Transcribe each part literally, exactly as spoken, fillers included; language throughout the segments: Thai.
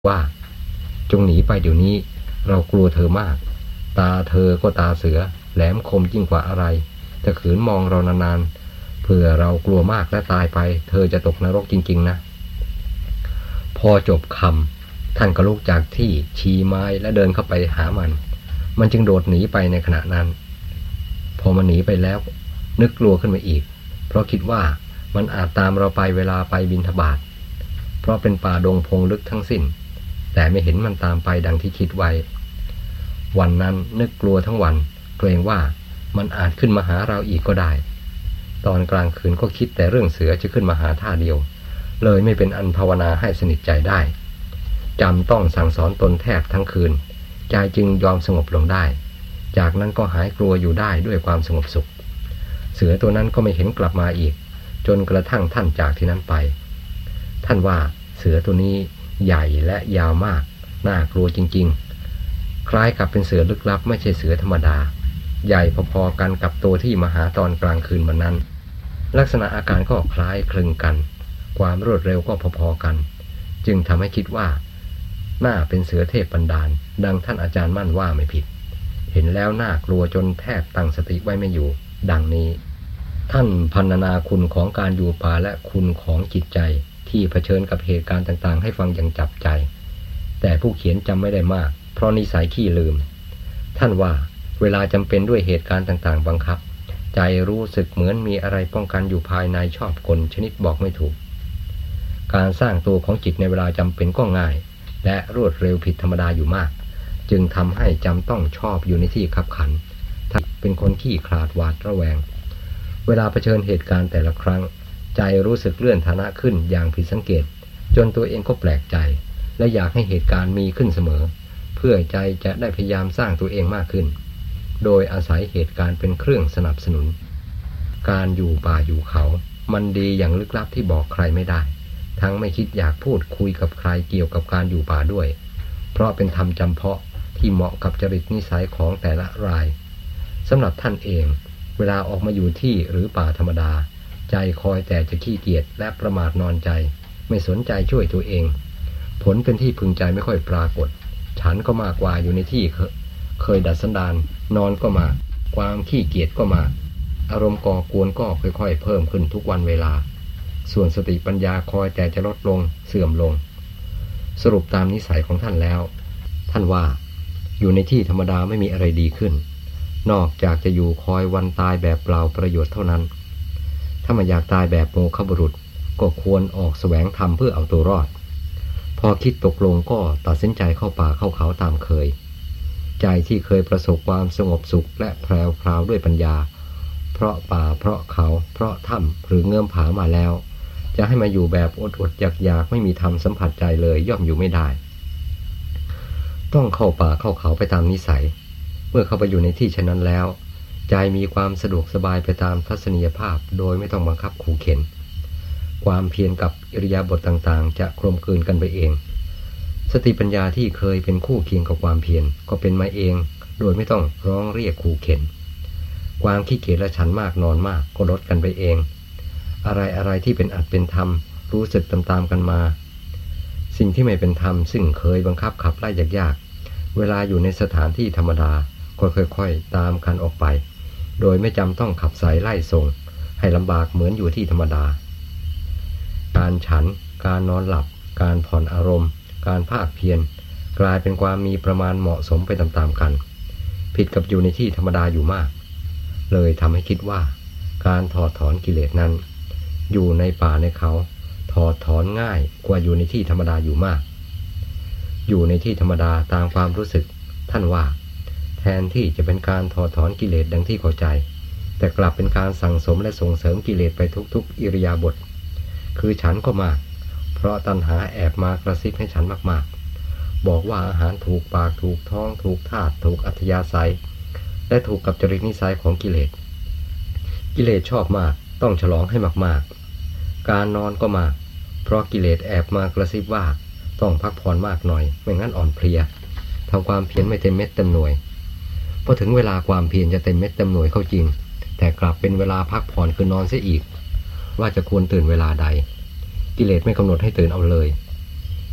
ว่าจงหนีไปเดี๋ยวนี้เรากลัวเธอมากตาเธอก็ตาเสือแหลมคมยิ่งกว่าอะไรจะขืนมองเรานานๆเผื่อเรากลัวมากและตายไปเธอจะตกนรกจริงๆนะพอจบคำท่านก็ลุกจากที่ชี้ไม้และเดินเข้าไปหามันมันจึงโดดหนีไปในขณะนั้นพอมันหนีไปแล้วนึกกลัวขึ้นมาอีกเพราะคิดว่ามันอาจตามเราไปเวลาไปบิณฑบาตเพราะเป็นป่าดงพงลึกทั้งสิ้นแต่ไม่เห็นมันตามไปดังที่คิดไว้วันนั้นนึกกลัวทั้งวันเกรงว่ามันอาจขึ้นมาหาเราอีกก็ได้ตอนกลางคืนก็คิดแต่เรื่องเสือจะขึ้นมาหาท่าเดียวเลยไม่เป็นอันภาวนาให้สนิทใจได้จำต้องสั่งสอนตนแทบทั้งคืนใจจึงยอมสงบลงได้จากนั้นก็หายกลัวอยู่ได้ด้วยความสงบสุขเสือตัวนั้นก็ไม่เห็นกลับมาอีกจนกระทั่งท่านจากที่นั้นไปท่านว่าเสือตัวนี้ใหญ่และยาวมากน่ากลัวจริงๆคล้ายกับเป็นเสือลึกลับไม่ใช่เสือธรรมดาใหญ่พอๆกันกับตัวที่มาหาตอนกลางคืนวันนั้นลักษณะอาการก็คล้ายคลึงกันความรวดเร็วก็พอๆกันจึงทำให้คิดว่าน่าเป็นเสือเทพบันดาลดังท่านอาจารย์มั่นว่าไม่ผิดเห็นแล้วน่ากลัวจนแทบตั้งสติไว้ไม่อยู่ดังนี้ท่านพรรณนาคุณของการอยู่ป่าและคุณของจิตใจที่เผชิญกับเหตุการณ์ต่างๆให้ฟังอย่างจับใจแต่ผู้เขียนจำไม่ได้มากเพราะนิสัยขี้ลืมท่านว่าเวลาจำเป็นด้วยเหตุการณ์ต่างๆบังคับใจรู้สึกเหมือนมีอะไรป้องกันอยู่ภายในชอบกลชนิดบอกไม่ถูกการสร้างตัวของจิตในเวลาจำเป็นก็ง่ายและรวดเร็วผิดธรรมดาอยู่มากจึงทำให้จำต้องชอบอยู่ในที่คับขันถ้าเป็นคนขี้ขลาดหวาดระแวงเวลาเผชิญเหตุการณ์แต่ละครั้งใจรู้สึกเลื่อนฐานะขึ้นอย่างผิดสังเกตจนตัวเองก็แปลกใจและอยากให้เหตุการณ์มีขึ้นเสมอเพื่อใจจะได้พยายามสร้างตัวเองมากขึ้นโดยอาศัยเหตุการณ์เป็นเครื่องสนับสนุนการอยู่ป่าอยู่เขามันดีอย่างลึกลับที่บอกใครไม่ได้ทั้งไม่คิดอยากพูดคุยกับใครเกี่ยวกับการอยู่ป่าด้วยเพราะเป็นธรรมจำเพาะที่เหมาะกับจริตนิสัยของแต่ละรายสำหรับท่านเองเวลาออกมาอยู่ที่หรือป่าธรรมดาใจคอยแต่จะขี้เกียจและประมาทนอนใจไม่สนใจช่วยตัวเองผลเป็นที่พึงใจไม่ค่อยปรากฏฉันก็มากกว่าอยู่ในที่เคยดัดสันดานนอนก็มากความขี้เกียจก็มากอารมณ์ก่อกวนก็ค่อยๆเพิ่มขึ้นทุกวันเวลาส่วนสติปัญญาคอยแต่จะลดลงเสื่อมลงสรุปตามนิสัยของท่านแล้วท่านว่าอยู่ในที่ธรรมดาไม่มีอะไรดีขึ้นนอกจากจะอยู่คอยวันตายแบบเปล่าประโยชน์เท่านั้นถ้าไม่อยากตายแบบโมฆะบุรุษก็ควรออกแสวงธรรมเพื่อเอาตัวรอดพอคิดตกลงก็ตัดสินใจเข้าป่าเข้าเขาตามเคยใจที่เคยประสบความสงบสุขและแพรวพราวด้วยปัญญาเพราะป่าเพราะเขาเพราะถ้ำหรือเงื่อมผามาแล้วจะให้มาอยู่แบบอดอดอยากอยากไม่มีธรรมสัมผัสใจเลยย่อมอยู่ไม่ได้ต้องเข้าป่าเข้าเขาไปตามนิสัยเมื่อเข้าไปอยู่ในที่เช่นนั้นแล้วใจมีความสะดวกสบายไปตามทัศนียภาพโดยไม่ต้องบังคับขู่เข็นความเพียรกับอิริยาบถต่างๆจะกลมกลืนกันไปเองสติปัญญาที่เคยเป็นคู่เคียงกับความเพียรก็เป็นมาเองโดยไม่ต้องร้องเรียกขู่เข็นความขี้เกียจและฉันมากนอนมากก็ลดกันไปเองอะไรอะไรที่เป็นอัตเป็นธรรมรู้สึกตามๆกันมาสิ่งที่ไม่เป็นธรรมซึ่งเคยบังคับขับไล่ยากๆเวลาอยู่ในสถานที่ธรรมดาก็ค่อยๆตามกันออกไปโดยไม่จำต้องขับสายไล่ส่งให้ลำบากเหมือนอยู่ที่ธรรมดาการฉันการนอนหลับการผ่อนอารมณ์การภาคเพียรกลายเป็นความมีประมาณเหมาะสมไปตามๆกันผิดกับอยู่ในที่ธรรมดาอยู่มากเลยทำให้คิดว่าการถอดถอนกิเลสนั้นอยู่ในป่าในเขาถอดถอนง่ายกว่าอยู่ในที่ธรรมดาอยู่มากอยู่ในที่ธรรมดาตามความรู้สึกท่านว่าแทนที่จะเป็นการถอดถอนกิเลสดังที่เข้าใจแต่กลับเป็นการสั่งสมและส่งเสริมกิเลสไปทุกๆอิริยาบถคือฉันก็มากเพราะตัณหาแอบมากระซิบให้ฉันมากๆบอกว่าอาหารถูกปากถูกท้องถูกธาตุถูกอัธยาศัยและถูกกับจริตนิสัยของกิเลสกิเลสชอบมากต้องฉลองให้มากๆการนอนก็มากเพราะกิเลสแอบมากระซิบว่าต้องพักผ่อนมากหน่อยไม่งั้นอ่อนเพลียทำความเพียรไม่เต็มเม็ดเต็มหน่วยพอถึงเวลาความเพียรจะเต็มเม็ดเต็มหน่วยเข้าจริงแต่กลับเป็นเวลาพักผ่อนคือนอนเสียอีกว่าจะควรตื่นเวลาใดกิเลสไม่กำหนดให้ตื่นเอาเลยที่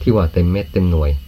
ที่ว่าเต็มเม็ดเต็มหน่วย